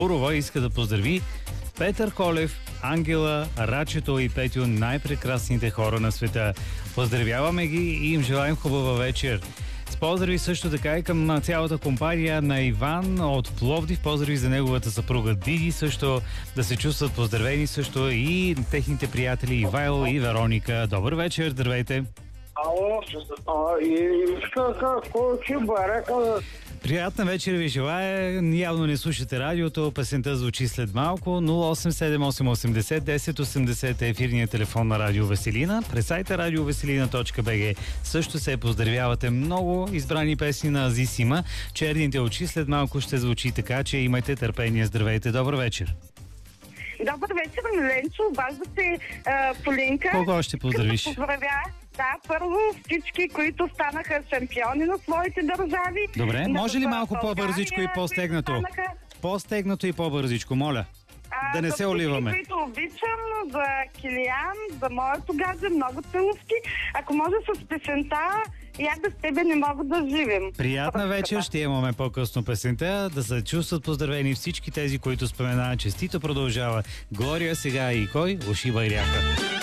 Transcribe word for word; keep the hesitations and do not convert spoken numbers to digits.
Урова иска да поздрави Петър Колев, Ангела, Рачето и Петю, най-прекрасните хора на света. Поздравяваме ги и им желаем хубава вечер. С поздрави също така и към цялата компания на Иван от Пловдив. Поздрави за неговата съпруга Диди, също да се чувстват поздравени, също и техните приятели Ивайло и Вероника. Добър вечер, здравейте! Ало, и какво ще барека? Приятна вечер ви желая. Явно не слушате радиото. Песента звучи след малко. нула осем седем осем осемдесет десет осемдесет е ефирният телефон на Радио Веселина. През сайта радио веселина точка би джи също се поздравявате. Много избрани песни на Азисима. Черните очи след малко ще звучи така, че имайте търпение. Здравейте, добър вечер. Добър вечер, Ленчо. Обажда се а, Полинка. Кого ще поздравиш? Поздравя. Да, първо всички, които станаха шампиони на своите държави. Добре, може ли малко България, по-бързичко и по-стегнато? станаха... По-стегнато и по-бързичко, моля. А, да не за се оливаме. Всички, които обичам, за Килиян, за моето гадже, много целувки. Ако може с песента, я без тебе не мога да живем. Приятна вечер, ще имаме по-късно песента. Да се чувстват поздравени всички тези, които споменават. Честито продължава. Глория сега и кой? Уши Байряка.